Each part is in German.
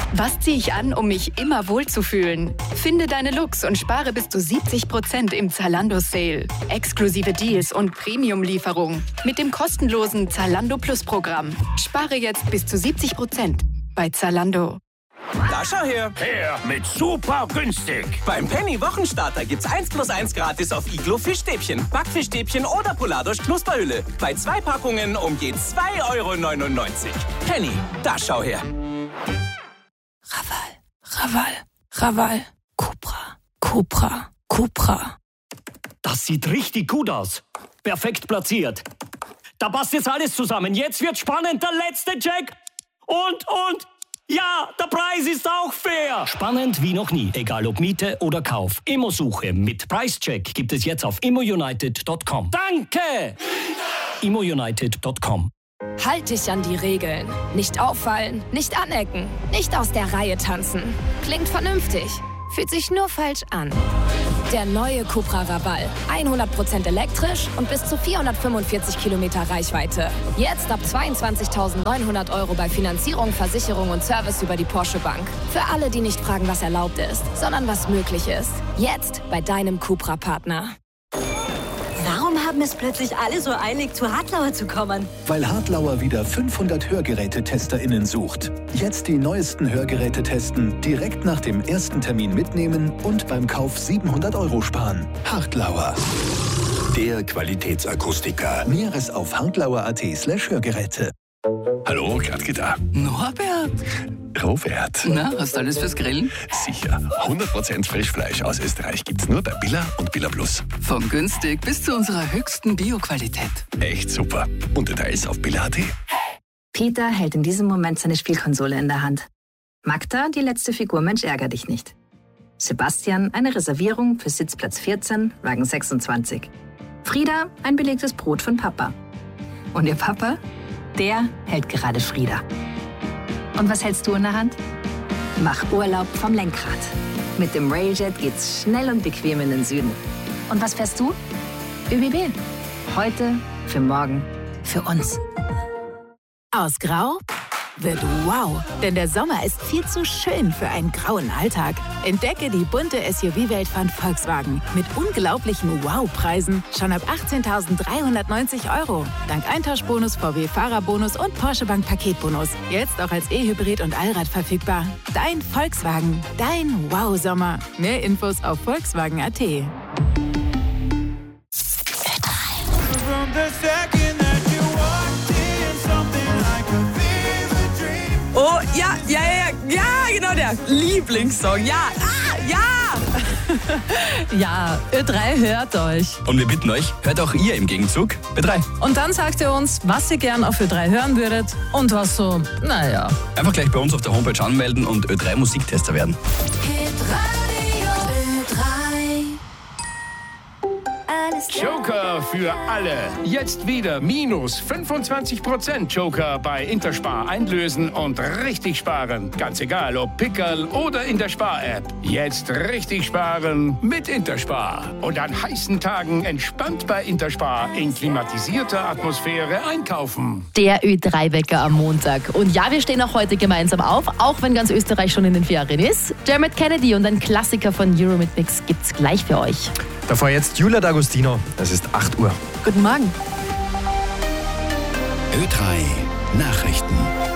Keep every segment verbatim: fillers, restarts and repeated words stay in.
Was ziehe ich an, um mich immer wohlzufühlen? Finde deine Looks und spare bis zu siebzig Prozent im Zalando-Sale. Exklusive Deals und Premium-Lieferung mit dem kostenlosen Zalando Plus-Programm. Spare jetzt bis zu siebzig Prozent bei Zalando. Da schau her. Her mit super günstig. Beim Penny Wochenstarter gibt's eins plus eins gratis auf Iglo Fischstäbchen, Backfischstäbchen oder Poladosch Knusperhülle. Bei zwei Packungen um je zwei Euro neunundneunzig. Penny, da schau her. Raval, Raval, Raval, Cupra, Cupra, Cupra. Das sieht richtig gut aus. Perfekt platziert. Da passt jetzt alles zusammen. Jetzt wird spannend. Der letzte Check. Und, und... Ja, der Preis ist auch fair. Spannend wie noch nie, egal ob Miete oder Kauf. Immo-Suche mit Preischeck gibt es jetzt auf immo united punkt com. Danke! immo united punkt com. Halt dich an die Regeln. Nicht auffallen, nicht anecken, nicht aus der Reihe tanzen. Klingt vernünftig, fühlt sich nur falsch an. Der neue Cupra Raval. hundert Prozent elektrisch und bis zu vierhundertfünfundvierzig Kilometer Reichweite. Jetzt ab zweiundzwanzigtausendneunhundert Euro bei Finanzierung, Versicherung und Service über die Porsche Bank. Für alle, die nicht fragen, was erlaubt ist, sondern was möglich ist. Jetzt bei deinem Cupra-Partner. Warum haben es plötzlich alle so eilig, zu Hartlauer zu kommen? Weil Hartlauer wieder fünfhundert HörgerätetesterInnen sucht. Jetzt die neuesten Hörgeräte testen, direkt nach dem ersten Termin mitnehmen und beim Kauf siebenhundert Euro sparen. Hartlauer. Der Qualitätsakustiker. Näheres auf hartlauer.at slash Hörgeräte. Hallo, Gradke da. Norbert. Robert. Na, hast du alles fürs Grillen? Sicher. hundert Prozent Frischfleisch aus Österreich gibt's nur bei Billa und Billa Plus. Von günstig bis zu unserer höchsten Bio-Qualität. Echt super. Und Details auf Billa punkt at. Peter hält in diesem Moment seine Spielkonsole in der Hand. Magda, die letzte Figur Mensch ärger dich nicht. Sebastian, eine Reservierung für Sitzplatz vierzehn, Wagen sechsundzwanzig. Frieda, ein belegtes Brot von Papa. Und ihr Papa? Der hält gerade Frieda. Und was hältst du in der Hand? Mach Urlaub vom Lenkrad. Mit dem Railjet geht's schnell und bequem in den Süden. Und was fährst du? ÖBB. Heute, für morgen, für uns. Aus Grau wird wow, denn der Sommer ist viel zu schön für einen grauen Alltag. Entdecke die bunte S U V-Welt von Volkswagen mit unglaublichen Wow-Preisen schon ab achtzehntausenddreihundertneunzig Euro. Dank Eintauschbonus, V W-Fahrerbonus und Porsche Bank Paketbonus. Jetzt auch als E-Hybrid und Allrad verfügbar. Dein Volkswagen, dein Wow-Sommer. Mehr Infos auf volkswagen punkt at. Oh, ja, ja, ja, ja, genau der Lieblingssong, ja, ah, ja. Ja, Ö drei hört euch. Und wir bitten euch, hört auch ihr im Gegenzug Ö drei. Und dann sagt ihr uns, was ihr gern auf Ö drei hören würdet und was so, naja. Einfach gleich bei uns auf der Homepage anmelden und Ö drei Musiktester werden. Joker für alle. Jetzt wieder minus fünfundzwanzig Prozent Joker bei Interspar einlösen und richtig sparen. Ganz egal, ob Pickerl oder in der Spar-App. Jetzt richtig sparen mit Interspar. Und an heißen Tagen entspannt bei Interspar in klimatisierter Atmosphäre einkaufen. Der Ö drei Wecker am Montag. Und ja, wir stehen auch heute gemeinsam auf, auch wenn ganz Österreich schon in den Ferien ist. Dermot Kennedy und ein Klassiker von Euromix gibt's gleich für euch. Davor jetzt Julia D'Agostino. Es ist acht Uhr. Guten Morgen. Ö drei Nachrichten.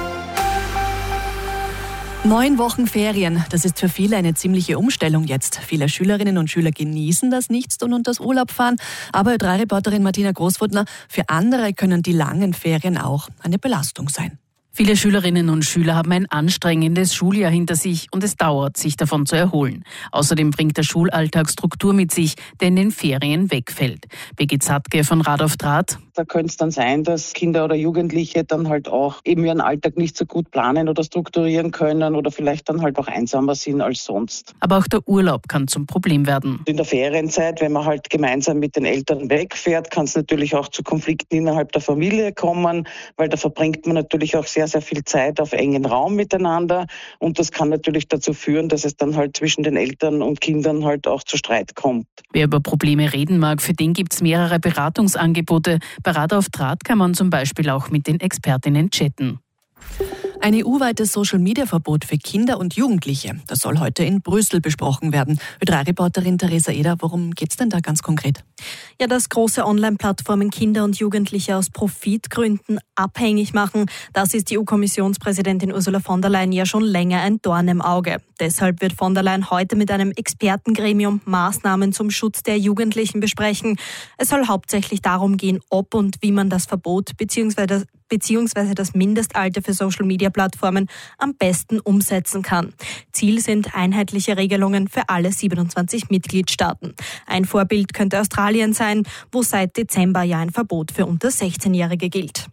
Neun Wochen Ferien, das ist für viele eine ziemliche Umstellung jetzt. Viele Schülerinnen und Schüler genießen das Nichtstun und das Urlaubfahren. Aber Ö drei Reporterin Martina Großwuttner, für andere können die langen Ferien auch eine Belastung sein. Viele Schülerinnen und Schüler haben ein anstrengendes Schuljahr hinter sich und es dauert, sich davon zu erholen. Außerdem bringt der Schulalltag Struktur mit sich, der in den Ferien wegfällt. Birgit Sattke von Rad auf Draht. Da könnte es dann sein, dass Kinder oder Jugendliche dann halt auch eben ihren Alltag nicht so gut planen oder strukturieren können oder vielleicht dann halt auch einsamer sind als sonst. Aber auch der Urlaub kann zum Problem werden. In der Ferienzeit, wenn man halt gemeinsam mit den Eltern wegfährt, kann es natürlich auch zu Konflikten innerhalb der Familie kommen, weil da verbringt man natürlich auch sehr, sehr viel Zeit auf engen Raum miteinander und das kann natürlich dazu führen, dass es dann halt zwischen den Eltern und Kindern halt auch zu Streit kommt. Wer über Probleme reden mag, für den gibt es mehrere Beratungsangebote. Bei Rad auf Draht kann man zum Beispiel auch mit den Expertinnen chatten. Ein E U-weites Social-Media-Verbot für Kinder und Jugendliche. Das soll heute in Brüssel besprochen werden. Ö drei Reporterin Theresa Eder, worum geht's denn da ganz konkret? Ja, dass große Online-Plattformen Kinder und Jugendliche aus Profitgründen abhängig machen, das ist die E U-Kommissionspräsidentin Ursula von der Leyen ja schon länger ein Dorn im Auge. Deshalb wird von der Leyen heute mit einem Expertengremium Maßnahmen zum Schutz der Jugendlichen besprechen. Es soll hauptsächlich darum gehen, ob und wie man das Verbot bzw. beziehungsweise das Mindestalter für Social-Media-Plattformen am besten umsetzen kann. Ziel sind einheitliche Regelungen für alle siebenundzwanzig Mitgliedstaaten. Ein Vorbild könnte Australien sein, wo seit Dezember ja ein Verbot für unter sechzehnjährige gilt.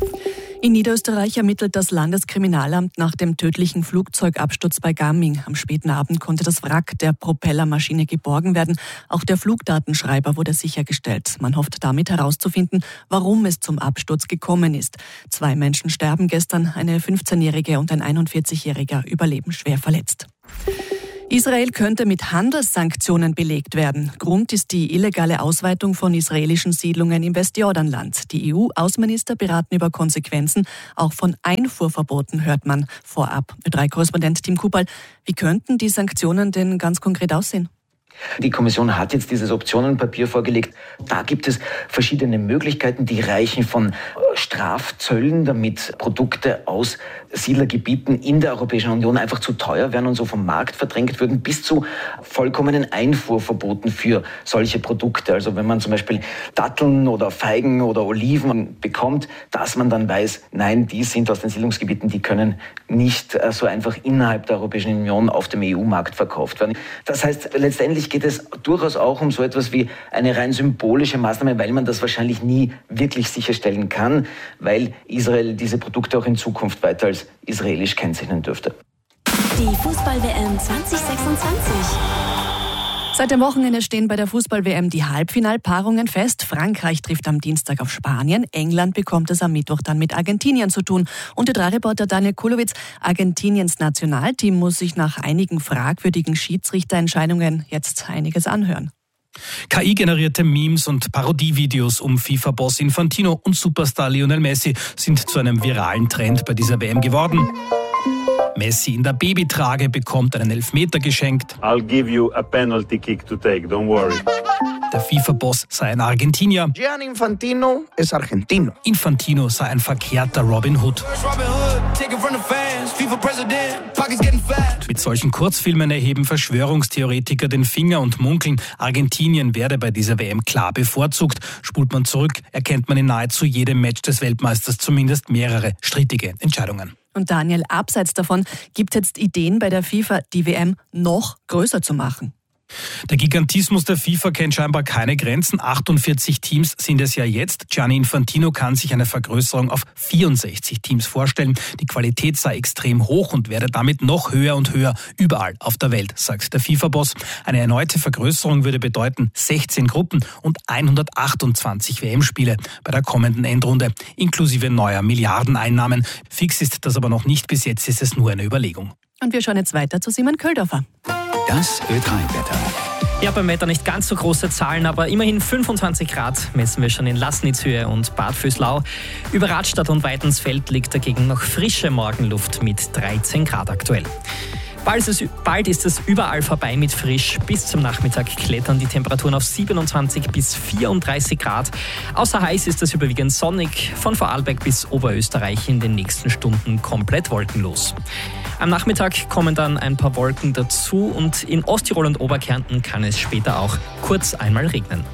In Niederösterreich ermittelt das Landeskriminalamt nach dem tödlichen Flugzeugabsturz bei Gaming. Am späten Abend konnte das Wrack der Propellermaschine geborgen werden. Auch der Flugdatenschreiber wurde sichergestellt. Man hofft damit herauszufinden, warum es zum Absturz gekommen ist. Zwei Menschen sterben gestern, eine fünfzehnjährige und ein einundvierzigjähriger überleben schwer verletzt. Israel könnte mit Handelssanktionen belegt werden. Grund ist die illegale Ausweitung von israelischen Siedlungen im Westjordanland. Die E U-Außenminister beraten über Konsequenzen. Auch von Einfuhrverboten hört man vorab. Ö drei Korrespondent Tim Kupal, wie könnten die Sanktionen denn ganz konkret aussehen? Die Kommission hat jetzt dieses Optionenpapier vorgelegt. Da gibt es verschiedene Möglichkeiten, die reichen von Strafzöllen, damit Produkte aus Siedlergebieten in der Europäischen Union einfach zu teuer werden und so vom Markt verdrängt würden, bis zu vollkommenen Einfuhrverboten für solche Produkte. Also wenn man zum Beispiel Datteln oder Feigen oder Oliven bekommt, dass man dann weiß, nein, die sind aus den Siedlungsgebieten, die können nicht so einfach innerhalb der Europäischen Union auf dem E U-Markt verkauft werden. Das heißt, letztendlich geht es durchaus auch um so etwas wie eine rein symbolische Maßnahme, weil man das wahrscheinlich nie wirklich sicherstellen kann, weil Israel diese Produkte auch in Zukunft weiter als israelisch kennzeichnen dürfte. Die Fußball-W M zwanzig sechsundzwanzig. Seit dem Wochenende stehen bei der Fußball-W M die Halbfinalpaarungen fest. Frankreich trifft am Dienstag auf Spanien. England bekommt es am Mittwoch dann mit Argentinien zu tun. Und Ö drei Reporter Daniel Kulowitz, Argentiniens Nationalteam muss sich nach einigen fragwürdigen Schiedsrichterentscheidungen jetzt einiges anhören. K I-generierte Memes und Parodievideos um FIFA-Boss Infantino und Superstar Lionel Messi sind zu einem viralen Trend bei dieser W M geworden. Messi in der Babytrage bekommt einen Elfmeter geschenkt. I'll give you a penalty kick to take, don't worry. Der FIFA-Boss sei ein Argentinier. Gianni Infantino ist Argentino. Infantino sei ein verkehrter Robin Hood. Mit solchen Kurzfilmen erheben Verschwörungstheoretiker den Finger und munkeln, Argentinien werde bei dieser W M klar bevorzugt. Spult man zurück, erkennt man in nahezu jedem Match des Weltmeisters zumindest mehrere strittige Entscheidungen. Und Daniel, abseits davon, gibt es jetzt Ideen bei der FIFA, die W M noch größer zu machen? Der Gigantismus der FIFA kennt scheinbar keine Grenzen. achtundvierzig Teams sind es ja jetzt. Gianni Infantino kann sich eine Vergrößerung auf vierundsechzig Teams vorstellen. Die Qualität sei extrem hoch und werde damit noch höher und höher überall auf der Welt, sagt der FIFA-Boss. Eine erneute Vergrößerung würde bedeuten sechzehn Gruppen und hundertachtundzwanzig W M-Spiele bei der kommenden Endrunde, inklusive neuer Milliardeneinnahmen. Fix ist das aber noch nicht. Bis jetzt ist es nur eine Überlegung. Und wir schauen jetzt weiter zu Simon Köldorfer. Das Ö drei Wetter. Ja, beim Wetter nicht ganz so große Zahlen, aber immerhin fünfundzwanzig Grad messen wir schon in Laßnitzhöhe und Bad Vöslau. Über Radstadt und Weidensfeld liegt dagegen noch frische Morgenluft mit dreizehn Grad aktuell. Bald ist, es, bald ist es überall vorbei mit frisch. Bis zum Nachmittag klettern die Temperaturen auf siebenundzwanzig bis vierunddreißig Grad. Außer heiß ist es überwiegend sonnig. Von Vorarlberg bis Oberösterreich in den nächsten Stunden komplett wolkenlos. Am Nachmittag kommen dann ein paar Wolken dazu und in Osttirol und Oberkärnten kann es später auch kurz einmal regnen.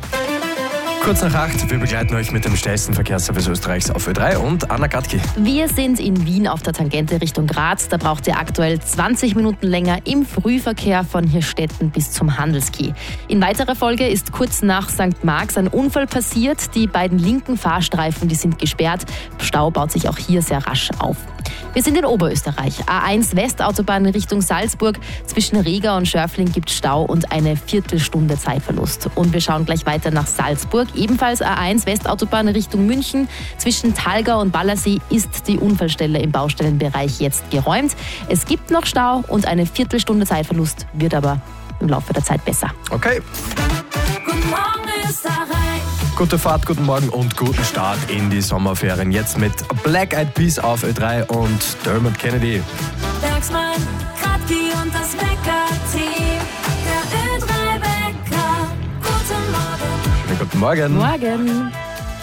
Kurz nach acht, wir begleiten euch mit dem schnellsten Verkehrsservice Österreichs auf Ö drei und Anna Gatki. Wir sind in Wien auf der Tangente Richtung Graz. Da braucht ihr aktuell zwanzig Minuten länger im Frühverkehr von Hirstetten bis zum Handelski. In weiterer Folge ist kurz nach Sankt Marx ein Unfall passiert. Die beiden linken Fahrstreifen, die sind gesperrt. Stau baut sich auch hier sehr rasch auf. Wir sind in Oberösterreich. A eins Westautobahn Richtung Salzburg. Zwischen Riga und Schörfling gibt Stau und eine Viertelstunde Zeitverlust. Und wir schauen gleich weiter nach Salzburg. Ebenfalls A eins Westautobahn Richtung München. Zwischen Talgau und Wallersee ist die Unfallstelle im Baustellenbereich jetzt geräumt. Es gibt noch Stau und eine Viertelstunde Zeitverlust wird aber im Laufe der Zeit besser. Okay. Guten Morgen Österreich. Gute Fahrt, guten Morgen und guten Start in die Sommerferien. Jetzt mit Black Eyed Peas auf Ö drei und Dermot Kennedy. Bergsmann, Kratki und das Wecker-Team. Der Ö drei Wecker. Guten Morgen. Guten Morgen. Morgen.